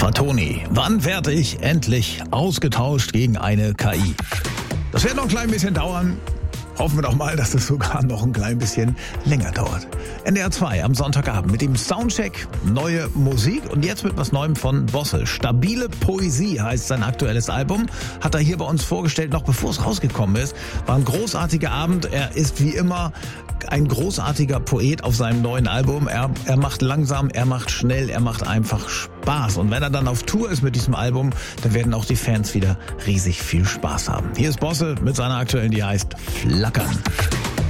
Fatoni, wann werde ich endlich ausgetauscht gegen eine KI? Das wird noch ein klein bisschen dauern. Hoffen wir doch mal, dass es sogar noch ein klein bisschen länger dauert. NDR 2 am Sonntagabend mit dem Soundcheck, neue Musik und jetzt mit was Neuem von Bosse. Stabile Poesie heißt sein aktuelles Album. Hat er hier bei uns vorgestellt, noch bevor es rausgekommen ist. War ein großartiger Abend. Er ist wie immer ein großartiger Poet auf seinem neuen Album. Er macht langsam, er macht schnell, er macht einfach Spaß. Und wenn er dann auf Tour ist mit diesem Album, dann werden auch die Fans wieder riesig viel Spaß haben. Hier ist Bosse mit seiner aktuellen, die heißt Flackern.